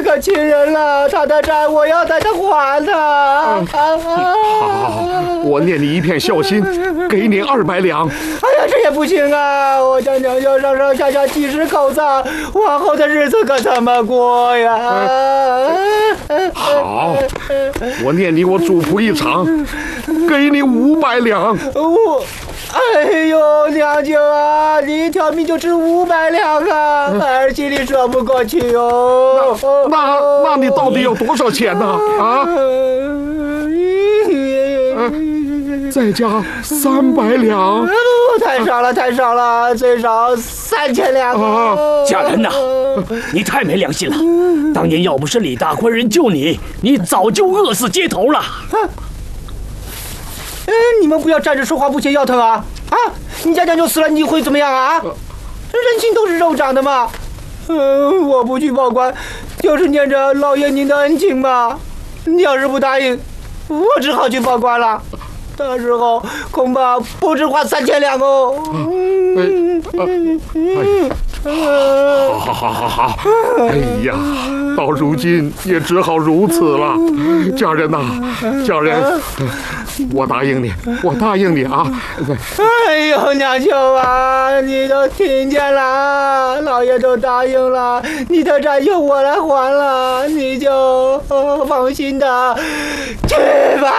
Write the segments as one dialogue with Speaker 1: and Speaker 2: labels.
Speaker 1: 个亲人了，他的债我要带他还他。
Speaker 2: 好，我念你一片孝心，给你200两。
Speaker 1: 哎呀，这也不行啊！我家娘要上上下下几十口子，往后的日子可怎么过呀？
Speaker 2: 好，我念你我主仆一场，给你500两。
Speaker 1: 哎呦，娘舅啊，你一条命就值500两啊，儿心里说不过去哟。
Speaker 2: 那你到底要多少钱呢？啊？再加300两。
Speaker 1: 太少了，太少了，最少3000两啊！
Speaker 3: 家人呐，你太没良心了！当年要不是李大官人救你，你早就饿死街头了。
Speaker 1: 你们不要站着说话不嫌腰疼啊！啊，你家娘就死了，你会怎么样啊？人心都是肉长的嘛。我不去报官，就是念着老爷您的恩情嘛。你要是不答应，我只好去报官了。到时候恐怕不止花3000两哦。
Speaker 2: 好，哎呀，到如今也只好如此了。家人呐，家人，我答应你啊！
Speaker 1: 哎呦，娘舅啊，你都听见了，老爷都答应了，你的债由我来还了，你就放心的去吧。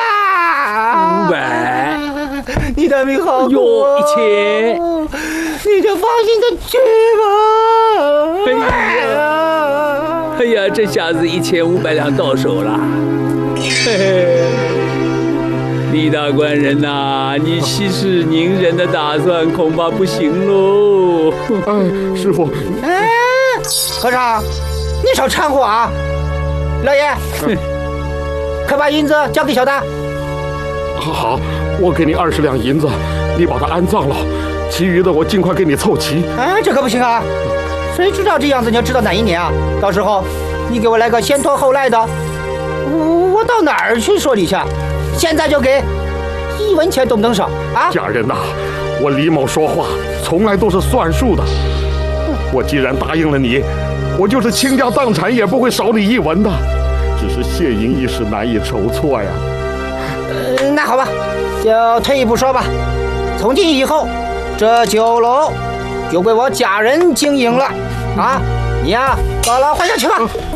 Speaker 3: 500，
Speaker 1: 你的命好过
Speaker 3: ，1000，
Speaker 1: 你就放心的去吧。
Speaker 3: 哎呀，这下子1500两到手了。嘿嘿，李大官人呐，你息事宁人的打算恐怕不行喽。
Speaker 2: 哎，师傅，
Speaker 1: 和尚，你少掺和啊！老爷，快把银子交给小的。
Speaker 2: 好，我给你20两银子，你把它安葬了，其余的我尽快给你凑齐。
Speaker 1: 这可不行啊！谁知道这样子你要知道哪一年啊？到时候你给我来个先拖后赖的，我到哪儿去说理去？现在就给，1文钱都不能少啊！
Speaker 2: 家人呐，我李某说话从来都是算数的。我既然答应了你，我就是倾家荡产也不会少你1文的。只是谢银一时难以筹措呀。
Speaker 1: 那好吧，就退一步说吧，从今以后，这酒楼就归我家人经营了啊！你呀，把它换下去吧。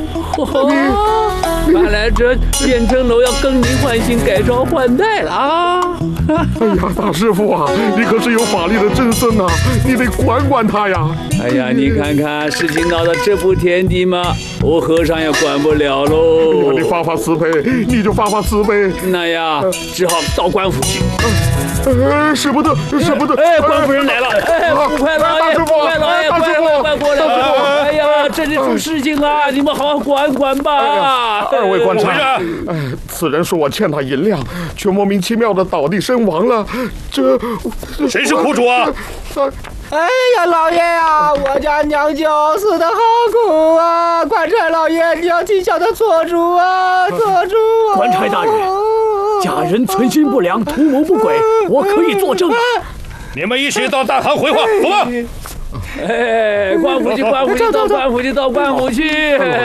Speaker 3: 看来这变成楼要更名换姓、改朝换代了啊！
Speaker 2: 哎呀，大师傅啊，你可是有法力的真僧啊，你得管管他呀！
Speaker 3: 哎呀，你看看事情闹到这步田地嘛，我和尚也管不了喽。
Speaker 2: 你发发慈悲，你就发发慈悲。
Speaker 3: 那呀，只好到官府去。
Speaker 2: 使不得。
Speaker 3: 哎，官夫人来了！哎，快老爷，快老爷，快过来！哎呀，这里出事情啊，你们好好管管吧。
Speaker 2: 2位官差，此人说我欠他银两，却莫名其妙的倒地身亡了。这
Speaker 4: 谁是苦主啊？
Speaker 1: 哎呀，老爷呀，我家娘舅死得好苦啊！官差老爷，你要替小的做主啊，做主啊！
Speaker 3: 官差大人，家人存心不良，图谋不轨，我可以作证。
Speaker 4: 你们一起到大堂回话，走吧。
Speaker 3: 哎，官府去，到官府去。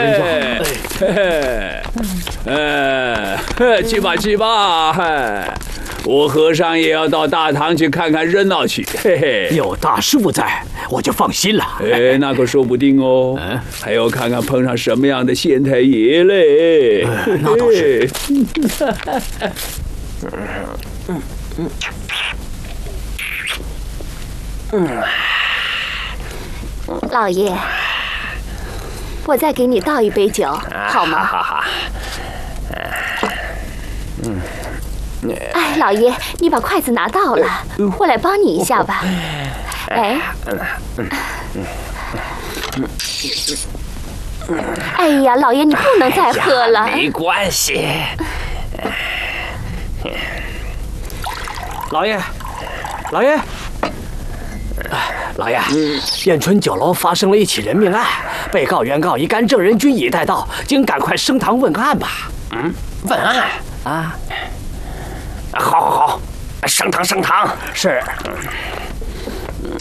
Speaker 3: 去吧。我和尚也要到大堂去看看热闹去。嘿嘿，
Speaker 5: 有大师傅在，我就放心了。
Speaker 3: 哎，那可说不定哦。还要看看碰上什么样的县太爷嘞。
Speaker 5: 那倒是。
Speaker 6: 老爷，我再给你倒一杯酒，好吗？
Speaker 5: 好。
Speaker 6: 哎，老爷，你把筷子拿到了，我来帮你一下吧。哎，哎呀，老爷，你不能再喝了。
Speaker 5: 没关系。老爷，燕春酒楼发生了一起人命案，被告、原告一干证人均已带到，请赶快升堂问案吧。问案啊？好，升堂。是。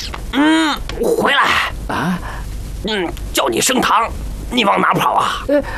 Speaker 5: 回来啊。叫你升堂，你往哪跑啊？